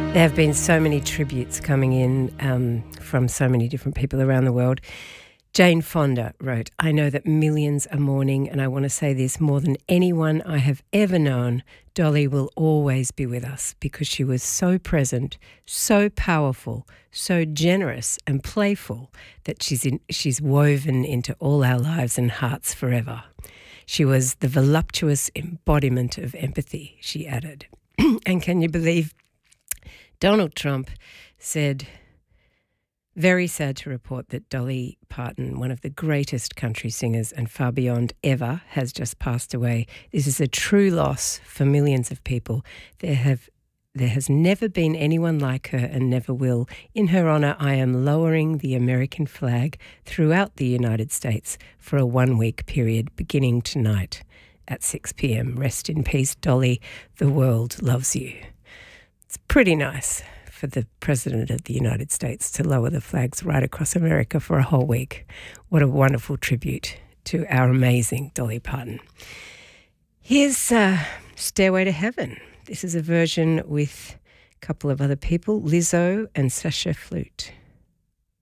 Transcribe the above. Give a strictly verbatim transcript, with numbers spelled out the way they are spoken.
There have been so many tributes coming in um, from so many different people around the world. Jane Fonda wrote, "I know that millions are mourning, and I want to say this more than anyone I have ever known. Dolly will always be with us because she was so present, so powerful, so generous and playful that she's in, she's woven into all our lives and hearts forever. She was the voluptuous embodiment of empathy," she added. And can you believe Donald Trump said, "Very sad to report that Dolly Parton, one of the greatest country singers and far beyond ever, has just passed away. This is a true loss for millions of people. There have there has never been anyone like her and never will. In her honour, I am lowering the American flag throughout the United States for a one-week period beginning tonight at six p.m. Rest in peace, Dolly. The world loves you." It's pretty nice for the President of the United States to lower the flags right across America for a whole week. What a wonderful tribute to our amazing Dolly Parton. Here's uh, Stairway to Heaven. This is a version with a couple of other people, Lizzo and Sasha Flute.